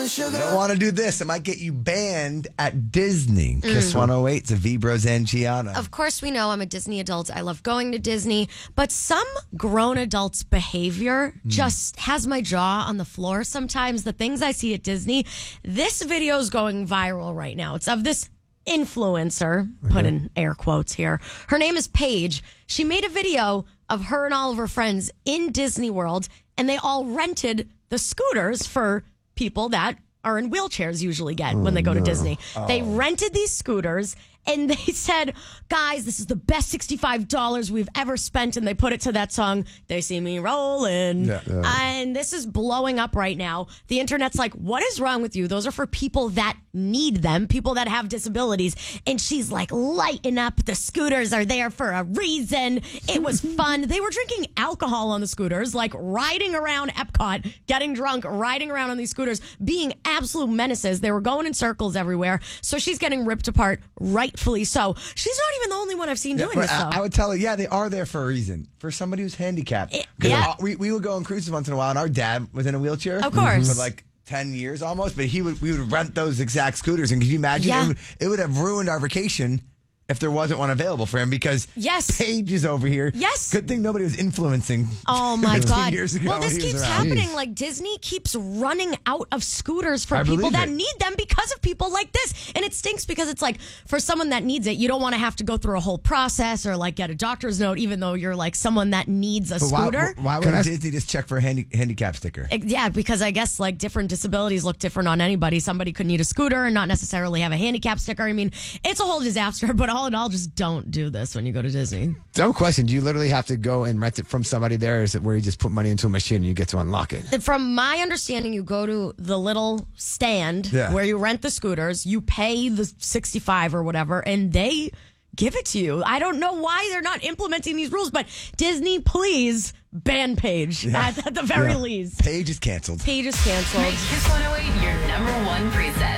don't want to do this. It might get you banned at Disney. Kiss 108, it's a Vibros and Gianna. Of course, we know I'm a Disney adult. I love going to Disney. But some grown adults' behavior just has my jaw on the floor sometimes. The things I see at Disney. This video is going viral right now. It's of this influencer, put in air quotes here. Her name is Paige. She made a video of her and all of her friends in Disney World, and they all rented the scooters for people that are in wheelchairs usually get when they go to Disney. They rented these scooters, and they said, guys, this is the best $65 we've ever spent. And they put it to that song, They See Me Rolling. And this is blowing up right now. The internet's like, what is wrong with you? Those are for people that need them, people that have disabilities. And she's like, lighten up. The scooters are there for a reason. It was fun. They were drinking alcohol on the scooters, like riding around Epcot, getting drunk, riding around on these scooters, being absolute menaces. They were going in circles everywhere. So she's getting ripped apart, rightfully so. She's not even the only one I've seen doing this, though. I would tell her, they are there for a reason. For somebody who's handicapped. We would go on cruises once in a while, and our dad was in a wheelchair. Of course. For like 10 years almost, but we would rent those exact scooters. And could you imagine? It would have ruined our vacation if there wasn't one available for him, because Paige is over here. Yes. Good thing nobody was influencing. Oh, my God. Years ago well, this keeps happening. Like, Disney keeps running out of scooters for people that need them because of people like this. And it stinks because it's like, for someone that needs it, you don't want to have to go through a whole process or, like, get a doctor's note, even though you're, like, someone that needs a scooter. Why would Disney just check for a handicap sticker? Yeah, because I guess, like, different disabilities look different on anybody. Somebody could need a scooter and not necessarily have a handicap sticker. I mean, it's a whole disaster, but all in all, just don't do this when you go to Disney. Dumb question. Do you literally have to go and rent it from somebody there? Or is it where you just put money into a machine and you get to unlock it? From my understanding, you go to the little stand where you rent the scooters, you pay the $65 or whatever, and they give it to you. I don't know why they're not implementing these rules, but Disney, please ban Paige at the very least. Paige is canceled. Paige is canceled. Make Kiss 108 your #1 preset.